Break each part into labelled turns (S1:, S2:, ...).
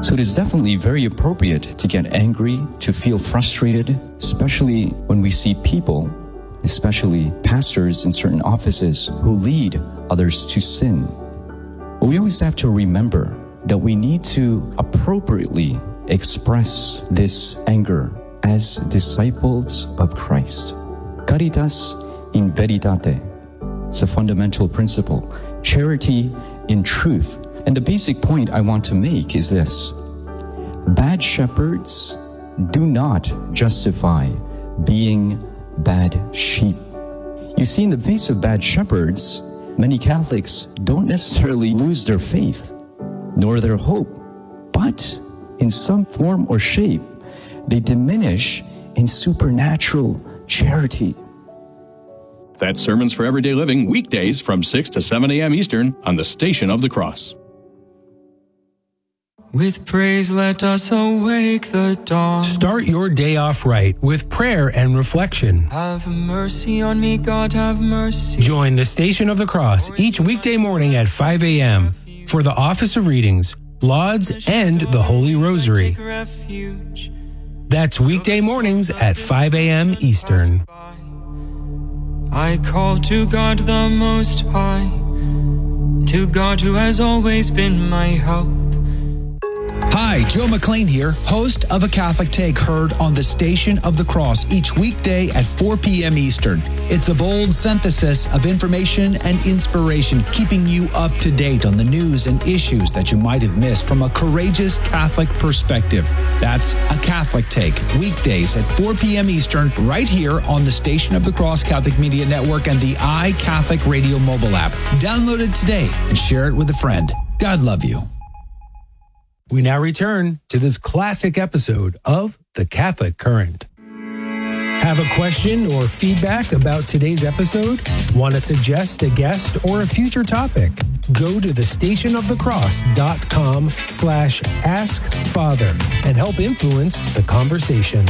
S1: So it is definitely very appropriate to get angry, to feel frustrated, especially when we see people, especially pastors in certain offices, who lead others to sin. But we always have to remember that we need to appropriately express this anger as disciples of Christ. Caritas in veritate. It's a fundamental principle. Charity in truth. And the basic point I want to make is this. Bad shepherds do not justify being bad sheep. You see, in the face of bad shepherds, many Catholics don't necessarily lose their faith, nor their hope, but in some form or shape, they diminish in supernatural charity.
S2: That's Sermons for Everyday Living, weekdays from 6 to 7 a.m. Eastern on the Station of the Cross.
S3: With praise let us awake the dawn.
S4: Start your day off right with prayer and reflection.
S3: Have mercy on me, God, have mercy.
S4: Join the Station of the Cross each weekday morning at 5 a.m. for the Office of Readings, Lauds, and the Holy Rosary. That's weekday mornings at 5 a.m. Eastern.
S3: I call to God the Most High, to God who has always been my help.
S5: Hi, Joe McLean here, host of A Catholic Take, heard on the Station of the Cross each weekday at 4 p.m. Eastern. It's a bold synthesis of information and inspiration, keeping you up to date on the news and issues that you might have missed from a courageous Catholic perspective. That's A Catholic Take, weekdays at 4 p.m. Eastern, right here on the Station of the Cross Catholic Media Network and the iCatholic Radio mobile app. Download it today and share it with a friend. God love you.
S4: We now return to this classic episode of The Catholic Current. Have a question or feedback about today's episode? Want to suggest a guest or a future topic? Go to thestationofthecross.com/askfather and help influence the conversation.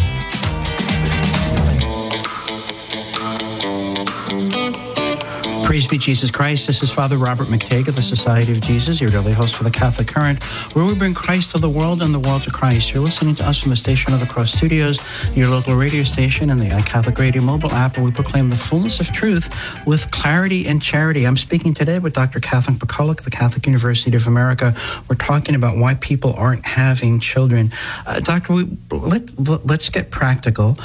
S6: Praise be Jesus Christ. This is Father Robert McTague of the Society of Jesus, your daily host for the Catholic Current, where we bring Christ to the world and the world to Christ. You're listening to us from the Station of the Cross Studios, your local radio station, and the iCatholic Radio mobile app, where we proclaim the fullness of truth with clarity and charity. I'm speaking today with Dr. Kathleen McCulloch of the Catholic University of America. We're talking about why people aren't having children. Doctor, let's get practical.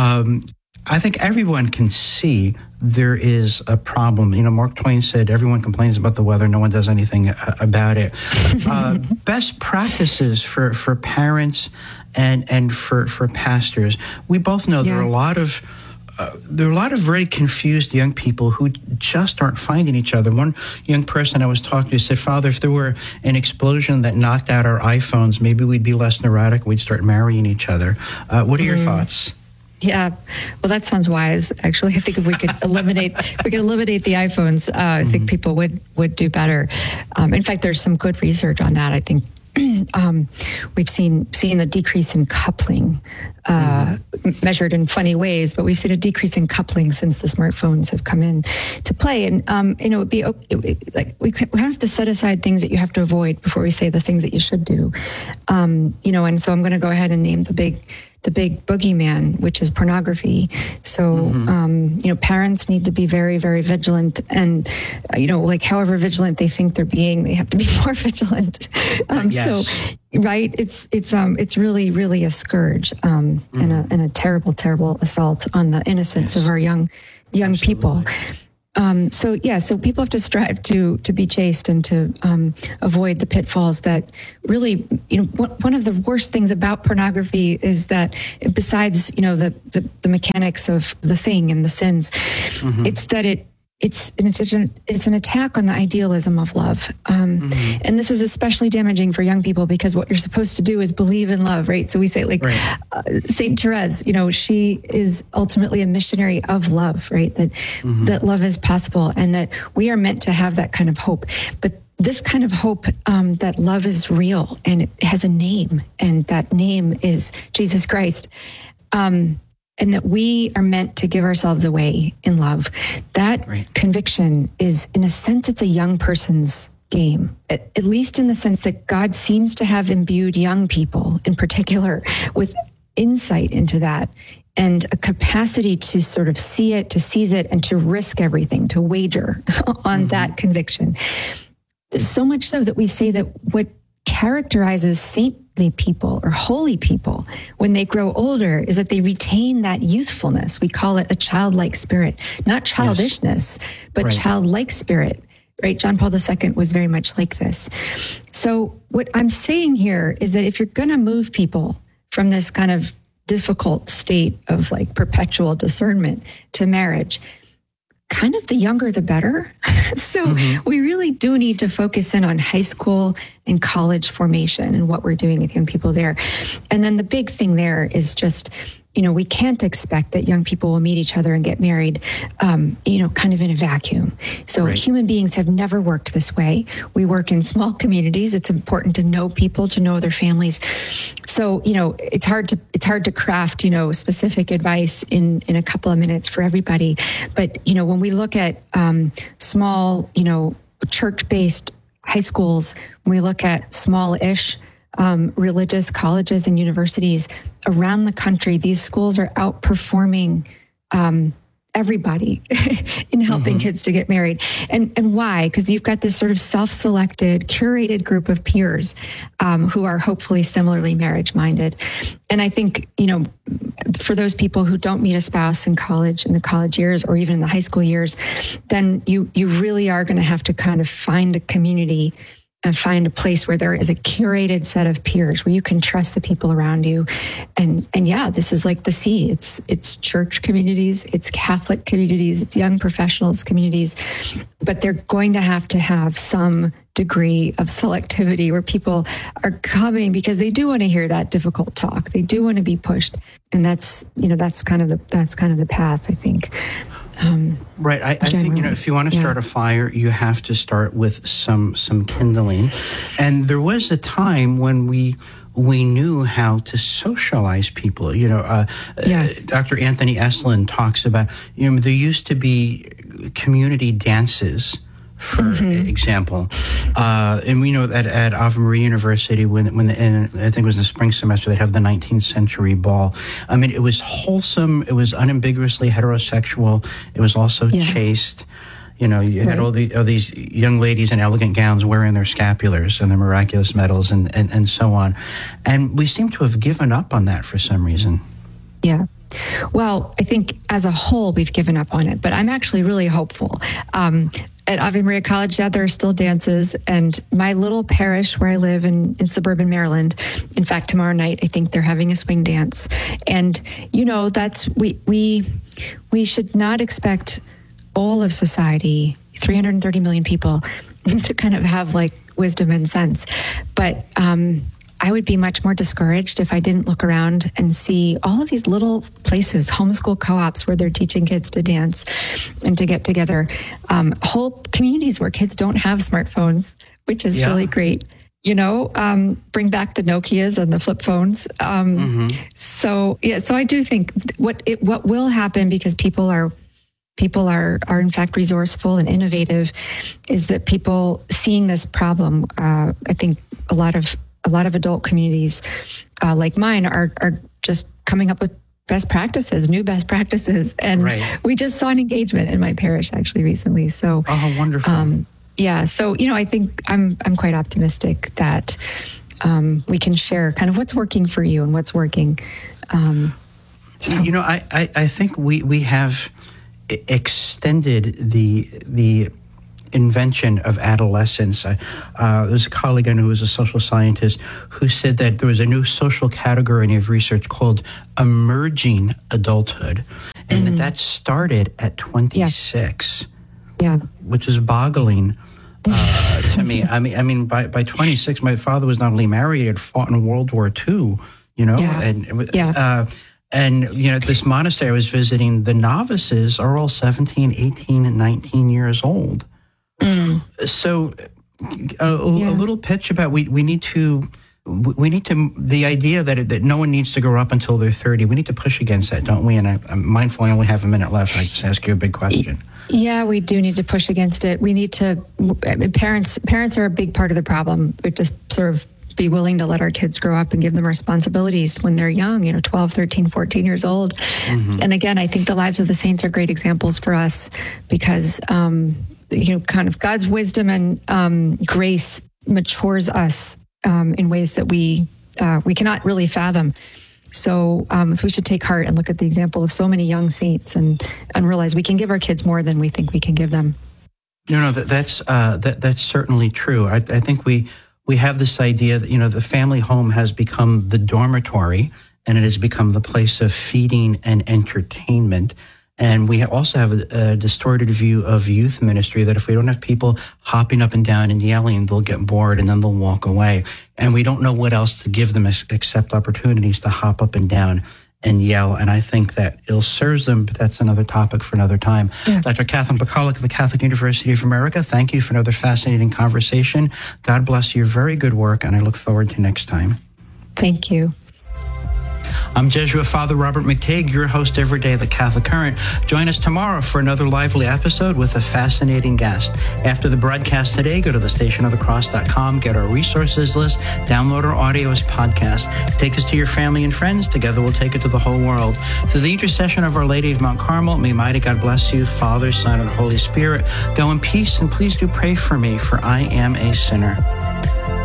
S6: I think everyone can see there is a problem. You know, Mark Twain said, everyone complains about the weather, no one does anything about it. Best practices for parents and for pastors. We both know there are a lot of very confused young people who just aren't finding each other. One young person I was talking to said, Father, if there were an explosion that knocked out our iPhones, maybe we'd be less neurotic, we'd start marrying each other. What are your thoughts?
S7: Yeah, well, that sounds wise. Actually, I think if we could eliminate the iPhones, I think people would do better. In fact, there's some good research on that. I think we've seen the decrease in coupling, measured in funny ways, but we've seen a decrease in coupling since the smartphones have come in to play. And it would be like we kind of have to set aside things that you have to avoid before we say the things that you should do. And so I'm going to go ahead and name the big boogeyman, which is pornography. So, parents need to be very, very vigilant, and, like however vigilant they think they're being, they have to be more vigilant. Yes. So, right. It's really, really a scourge, and a terrible, terrible assault on the innocence of our young people. So people have to strive to be chaste and to avoid the pitfalls that really, one of the worst things about pornography is that besides, the mechanics of the thing and the sins, it's that it's an attack on the idealism of love. And this is especially damaging for young people because what you're supposed to do is believe in love, right? So we say Saint Therese, she is ultimately a missionary of love, right? That love is possible and that we are meant to have that kind of hope. But this kind of hope, that love is real and it has a name, and that name is Jesus Christ. And that we are meant to give ourselves away in love. That conviction is, in a sense, it's a young person's game, at least in the sense that God seems to have imbued young people in particular with insight into that and a capacity to sort of see it, to seize it, and to risk everything, to wager on that conviction. So much so that we say that what characterizes saintly people or holy people when they grow older is that they retain that youthfulness. We call it a childlike spirit, not childishness, but childlike spirit. Right? John Paul II was very much like this. So what I'm saying here is that if you're going to move people from this kind of difficult state of like perpetual discernment to marriage, kind of the younger the better. So we really do need to focus in on high school and college formation and what we're doing with young people there. And then the big thing there is just, we can't expect that young people will meet each other and get married, kind of in a vacuum. So human beings have never worked this way. We work in small communities. It's important to know people, to know their families. So, it's hard to craft, specific advice in a couple of minutes for everybody. But, when we look at small, church-based high schools, when we look at small-ish religious colleges and universities around the country, these schools are outperforming everybody in helping kids to get married. And why? Because you've got this sort of self-selected, curated group of peers who are hopefully similarly marriage-minded. And I think, for those people who don't meet a spouse in college, in the college years, or even in the high school years, then you really are going to have to kind of find a community and find a place where there is a curated set of peers where you can trust the people around you. And yeah, this is like the sea. It's church communities, it's Catholic communities, it's young professionals communities, but they're going to have some degree of selectivity where people are coming because they do want to hear that difficult talk. They do want to be pushed. And that's kind of the path, I think.
S6: Right. I think, if you want to start a fire, you have to start with some kindling. And there was a time when we knew how to socialize people. Dr. Anthony Eslin talks about, there used to be community dances, for example. And we know that at Ave Maria University, when I think it was the spring semester, they'd have the 19th century ball. I mean, it was wholesome. It was unambiguously heterosexual. It was also chaste. You had all these young ladies in elegant gowns wearing their scapulars and their miraculous medals and so on. And we seem to have given up on that for some reason.
S7: Yeah. Well, I think as a whole, we've given up on it, but I'm actually really hopeful. At Ave Maria College, there are still dances, and my little parish where I live in suburban Maryland, in fact, tomorrow night, I think they're having a swing dance. And, that's, we should not expect all of society, 330 million people, to kind of have like wisdom and sense. But, I would be much more discouraged if I didn't look around and see all of these little places, homeschool co-ops where they're teaching kids to dance and to get together, whole communities where kids don't have smartphones, which is really great. Bring back the Nokias and the flip phones. So I do think what will happen, because people are in fact resourceful and innovative, is that people seeing this problem, I think a lot of adult communities like mine are just coming up with new best practices. And we just saw an engagement in my parish actually recently. So,
S6: wonderful.
S7: So, I think I'm quite optimistic that we can share kind of what's working for you and what's working.
S6: I think we have extended the invention of adolescence. There's a colleague I knew who was a social scientist who said that there was a new social category of research called emerging adulthood, and that started at 26, which is boggling to me. I mean, by 26, my father was not only married, he had fought in World War II, and, this monastery I was visiting, the novices are all 17, 18, and 19 years old. So a little pitch about we need to the idea that no one needs to grow up until they're 30. We need to push against that, don't we? And I'm mindful I only have a minute left. I just ask you a big question.
S7: Yeah, we do need to push against it. We need to, parents are a big part of the problem. We have to sort of be willing to let our kids grow up and give them responsibilities when they're young, 12, 13, 14 years old. Mm-hmm. And again, I think the lives of the saints are great examples for us because, kind of God's wisdom and grace matures us in ways that we cannot really fathom. So we should take heart and look at the example of so many young saints and realize we can give our kids more than we think we can give them.
S6: No, that's certainly true. I think we have this idea that, the family home has become the dormitory and it has become the place of feeding and entertainment. And we also have a distorted view of youth ministry that if we don't have people hopping up and down and yelling, they'll get bored and then they'll walk away. And we don't know what else to give them except opportunities to hop up and down and yell. And I think that ill serves them, but that's another topic for another time. Yeah. Dr. Catherine Pachalik of the Catholic University of America, thank you for another fascinating conversation. God bless your very good work, and I look forward to next time.
S7: Thank you.
S6: I'm Jesuit Father Robert McTague, your host every day of the Catholic Current. Join us tomorrow for another lively episode with a fascinating guest. After the broadcast today, go to thestationofthecross.com, get our resources list, download our audio as podcast. Take us to your family and friends. Together we'll take it to the whole world. Through the intercession of Our Lady of Mount Carmel, may mighty God bless you, Father, Son, and Holy Spirit. Go in peace, and please do pray for me, for I am a sinner.